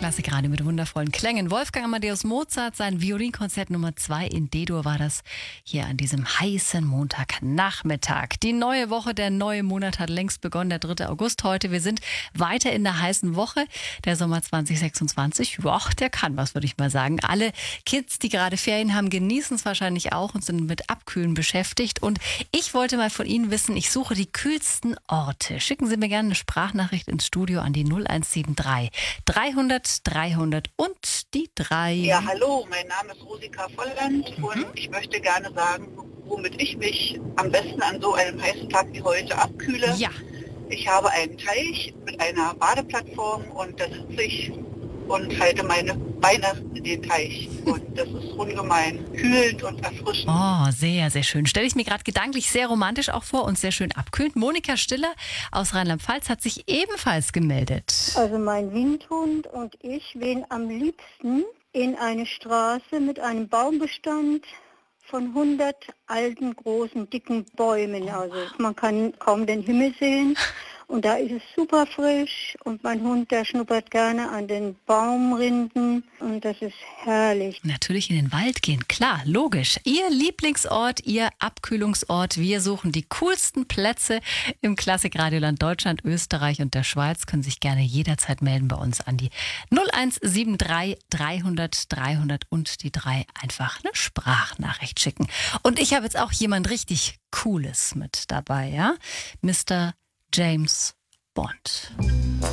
Klassikradio mit wundervollen Klängen. Wolfgang Amadeus Mozart, sein Violinkonzert Nummer 2 in D-Dur war das hier an diesem heißen Montagnachmittag. Die neue Woche, der neue Monat hat längst begonnen, der 3. August heute. Wir sind weiter in der heißen Woche. Der Sommer 2026, der kann was, würde ich mal sagen. Alle Kids, die gerade Ferien haben, genießen es wahrscheinlich auch und sind mit Abkühlen beschäftigt. Und ich wollte mal von Ihnen wissen, ich suche die kühlsten Orte. Schicken Sie mir gerne eine Sprachnachricht ins Studio an die 0173 300 300 und die 3. Ja, hallo, mein Name ist Rosika Volland und ich möchte gerne sagen, womit ich mich am besten an so einem heißen Tag wie heute abkühle. Ja. Ich habe einen Teich mit einer Badeplattform und da sitze ich und halte meine Beine in den Teich. Und das ist ungemein kühlend und erfrischend. Oh, sehr, sehr schön. Stelle ich mir gerade gedanklich sehr romantisch auch vor und sehr schön abkühlend. Monika Stiller aus Rheinland-Pfalz hat sich ebenfalls gemeldet. Also mein Windhund und ich wählen am liebsten in eine Straße mit einem Baumbestand von 100 alten, großen, dicken Bäumen. Also man kann kaum den Himmel sehen. Und da ist es super frisch und mein Hund, der schnuppert gerne an den Baumrinden und das ist herrlich. Natürlich in den Wald gehen, klar, logisch. Ihr Lieblingsort, Ihr Abkühlungsort. Wir suchen die coolsten Plätze im Klassikradioland Deutschland, Österreich und der Schweiz. Können sich gerne jederzeit melden bei uns an die 0173 300 300 und die 3 einfach eine Sprachnachricht schicken. Und ich habe jetzt auch jemand richtig Cooles mit dabei, ja? Mr. James Bond.